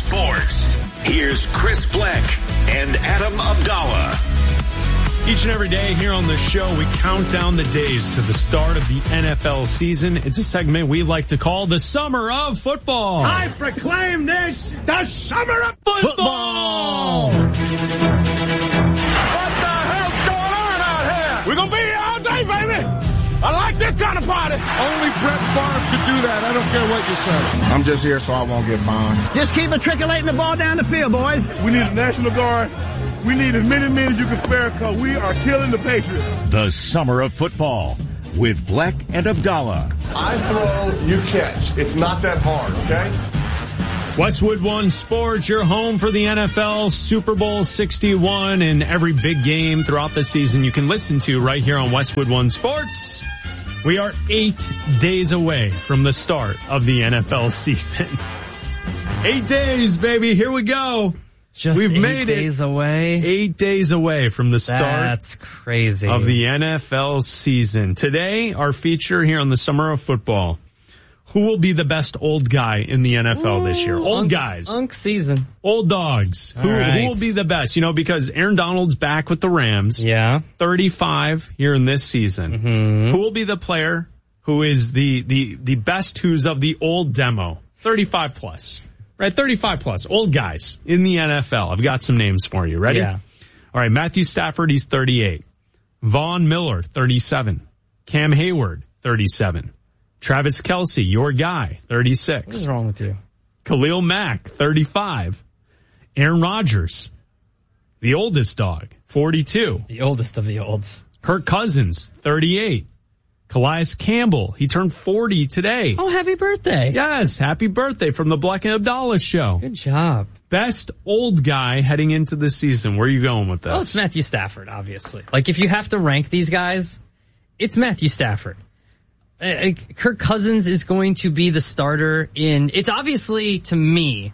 Sports. Here's Chris Black and Adam Abdallah. Each and every day here on the show, we count down the days to the start of the NFL season. It's a segment we like to call the Summer of Football. I proclaim this the Summer of Football! What the hell's going on out here? We're going to be here all day, baby! I like this kind of party. Only Brett Favre could do that. I don't care what you say. I'm just here so I won't get fined. Just keep matriculating the ball down the field, boys. We need a National Guard. We need as many men as you can spare because we are killing the Patriots. The Summer of Football with Black and Abdallah. I throw, you catch. It's not that hard, okay? Westwood One Sports, your home for the NFL, Super Bowl 61, and every big game throughout the season you can listen to right here on Westwood One Sports. We are 8 days away from the start of the NFL season. 8 days, baby. Here we go. We've made 8 days away. 8 days away from the start. That's crazy. Of the NFL season. Today, our feature here on the Summer of Football. Who will be the best old guy in the NFL this year? Old guys. Unk season. Old dogs. Who will be the best? You know, because Aaron Donald's back with the Rams. Yeah. 35 here in this season. Mm-hmm. Who will be the player who is the best who's of the old demo? 35 plus. Right, 35 plus. Old guys in the NFL. I've got some names for you. Ready? Yeah. All right, Matthew Stafford, he's 38. Von Miller, 37. Cam Hayward, 37. Travis Kelce, your guy, 36. What is wrong with you? Khalil Mack, 35. Aaron Rodgers, the oldest dog, 42. The oldest of the olds. Kirk Cousins, 38. Calais Campbell, he turned 40 today. Oh, happy birthday. Yes, happy birthday from the Black and Abdallah show. Good job. Best old guy heading into the season. Where are you going with this? Well, it's Matthew Stafford, obviously. Like, if you have to rank these guys, it's Matthew Stafford. Kirk Cousins is going to be the starter in, it's obviously, to me,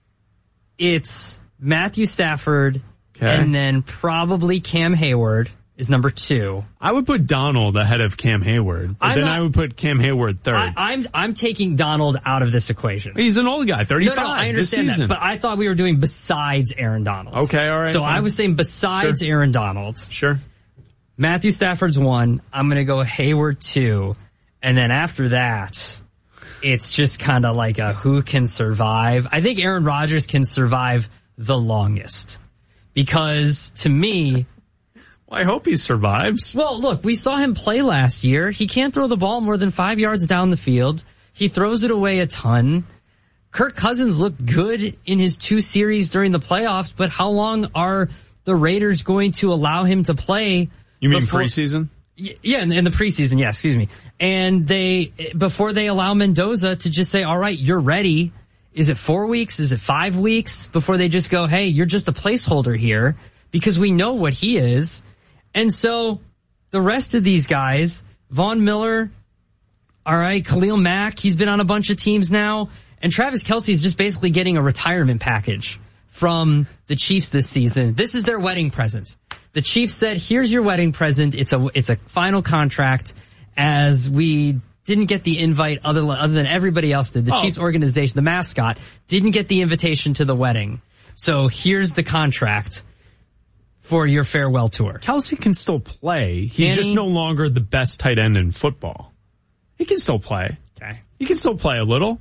it's Matthew Stafford and then probably Cam Hayward is number 2. I would put Donald ahead of Cam Hayward, but I would put Cam Hayward third. I'm taking Donald out of this equation. He's an old guy, 35. No, I understand that, but I thought we were doing besides Aaron Donald. Okay, all right. So I was saying besides Aaron Donald. Sure. Matthew Stafford's 1. I'm going to go Hayward 2. And then after that, it's just kind of like a who can survive. I think Aaron Rodgers can survive the longest. Because, to me... Well, I hope he survives. Well, look, we saw him play last year. He can't throw the ball more than 5 yards down the field. He throws it away a ton. Kirk Cousins looked good in his 2 series during the playoffs, but how long are the Raiders going to allow him to play? You mean preseason? Yeah, in the preseason, yeah, excuse me. And before they allow Mendoza to just say, all right, you're ready. Is it 4 weeks? Is it 5 weeks? Before they just go, hey, you're just a placeholder here because we know what he is. And so the rest of these guys, Von Miller, all right, Khalil Mack, he's been on a bunch of teams now. And Travis Kelce is just basically getting a retirement package from the Chiefs this season. This is their wedding present. The Chiefs said, here's your wedding present. It's a final contract, as we didn't get the invite other than everybody else did. The Chiefs organization, the mascot, didn't get the invitation to the wedding. So here's the contract for your farewell tour. Kelce can still play. He's just no longer the best tight end in football. He can still play. Okay. He can still play a little.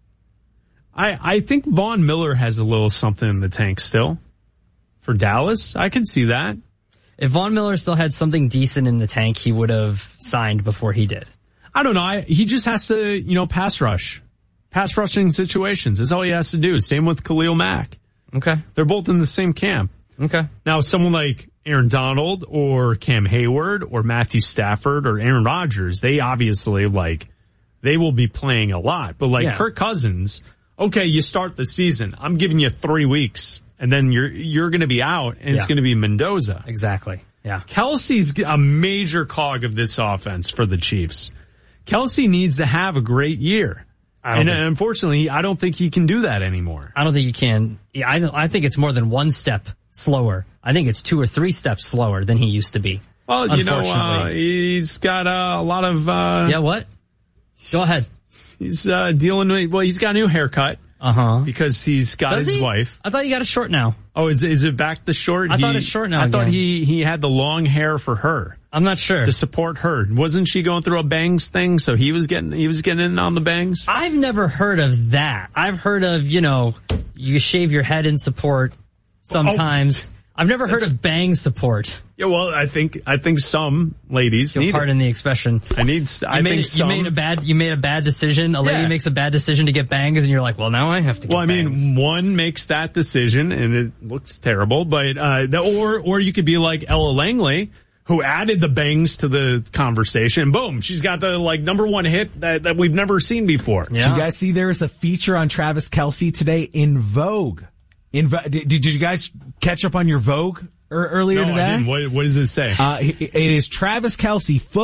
I think Von Miller has a little something in the tank still for Dallas. I can see that. If Von Miller still had something decent in the tank, he would have signed before he did. I don't know. He just has to, pass rush. Pass rushing situations. That's all he has to do. Same with Khalil Mack. Okay. They're both in the same camp. Okay. Now, someone like Aaron Donald or Cam Hayward or Matthew Stafford or Aaron Rodgers, they obviously, they will be playing a lot. But Kirk Cousins, okay, you start the season. I'm giving you 3 weeks. And then you're going to be out, and it's going to be Mendoza. Exactly. Yeah. Kelce's a major cog of this offense for the Chiefs. Kelce needs to have a great year. Unfortunately, I don't think he can do that anymore. I don't think he can. Yeah, I think it's more than 1 step slower. I think it's 2 or 3 steps slower than he used to be. Well, he's got a lot of... yeah, what? Go ahead. He's dealing with... Well, he's got a new haircut. Because he's got Does his he? wife. I thought he got it short now. Oh, is it back to short? I thought it's short now I thought again. he had the long hair for her. I'm not sure. To support her. Wasn't she going through a bangs thing? So he was getting in on the bangs? I've never heard of that. I've heard of, you shave your head in support sometimes. I've never heard of bang support. Yeah, well, I think some ladies need pardon the expression. You made a bad decision. A lady makes a bad decision to get bangs, and you're like, well, now I have to get bangs. One makes that decision, and it looks terrible, but or you could be like Ella Langley, who added the bangs to the conversation. Boom, she's got the number one hit that we've never seen before. Yeah. Did you guys see there was a feature on Travis Kelce today in Vogue? Did you guys catch up on your Vogue earlier today? I didn't. What does it say? It is Travis Kelce